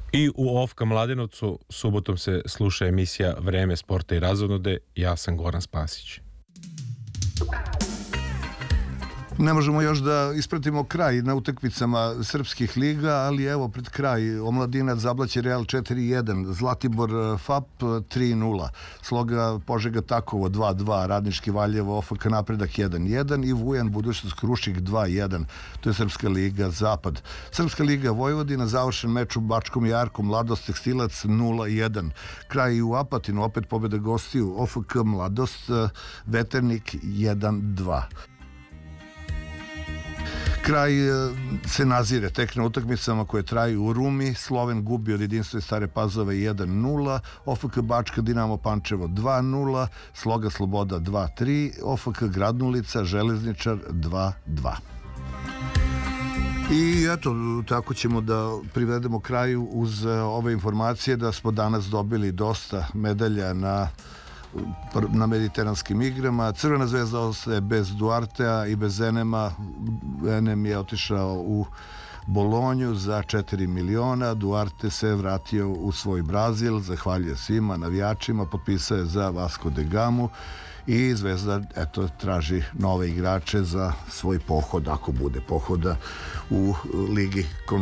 I u OFK Mladenovcu subotom se sluša emisija Vreme sporta i razonode. Ja sam Goran Spasić. Ne možemo još da ispratimo kraj na utakmicama srpskih liga, ali evo pred kraj Omladinac Zablaće Real 4-1, Zlatibor FAP 3-0, Sloga Požega Takovo 2-2, Radnički Valjevo OFK Napredak 1-1 i Vujan Budućnost Krušik 2-1. To je Srpska liga Zapad. Srpska liga Vojvodina, završen meč u Bačkom Jarku, Mladost Tekstilac 0-1. Kraj i u Apatinu, opet pobjeda gostiju, OFK Mladost Veternik 1-2. Kraj se nazire tek na utakmicama koje traju u Rumi. Sloven gubi od Jedinstva Stare Pazove 1-0, OFK Bačka Dinamo Pančevo 2-0, Sloga Sloboda 2-3, OFK Gradnulica Železničar 2-2. I eto, tako ćemo da privedemo kraju uz ove informacije da smo danas dobili dosta medalja na mediteranskim igrama. Crvena zvezda ostaje bez Duartea i bez Enema. Enem je otišao u Bolonju za 4 miliona. Duarte se vratio u svoj Brazil. Zahvaljuje svima navijačima. Potpisao je za Vasco da Gamu i Zvezda eto traži nove igrače za svoj pohod, ako bude pohoda u Ligi